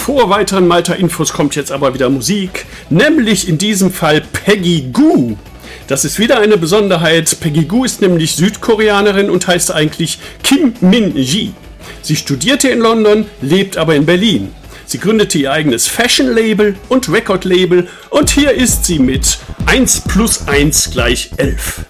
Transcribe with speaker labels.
Speaker 1: Vor weiteren Malta-Infos kommt jetzt aber wieder Musik, nämlich in diesem Fall Peggy Gou. Das ist wieder eine Besonderheit. Peggy Gou ist nämlich Südkoreanerin und heißt eigentlich Kim Min-ji. Sie studierte in London, lebt aber in Berlin. Sie gründete ihr eigenes Fashion-Label und Record-Label und hier ist sie mit 1 + 1 = 11.